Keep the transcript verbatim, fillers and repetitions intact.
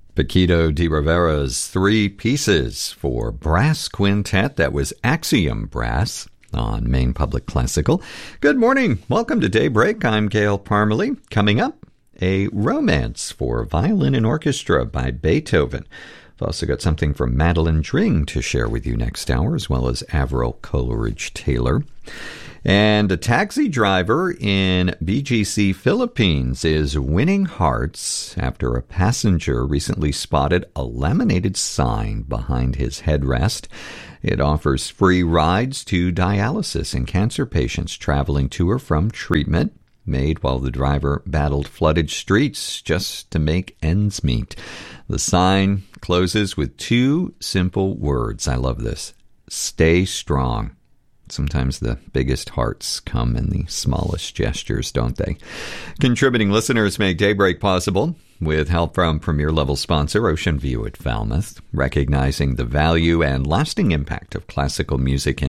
Paquito de Rivera's Three Pieces for Brass Quintet. That was Axiom Brass on Maine Public Classical. Good morning. Welcome to Daybreak. I'm Gail Parmalee. Coming up, a romance for violin and orchestra by Beethoven. I've also got something from Madeline Dring to share with you next hour, as well as Avril Coleridge-Taylor. And a taxi driver in B G C Philippines is winning hearts after a passenger recently spotted a laminated sign behind his headrest. It offers free rides to dialysis and cancer patients traveling to or from treatment, made while the driver battled flooded streets just to make ends meet. The sign closes with two simple words. I love this. Stay strong. Sometimes the biggest hearts come in the smallest gestures, don't they? Contributing listeners make Daybreak possible with help from premier-level sponsor Ocean View at Falmouth, recognizing the value and lasting impact of classical music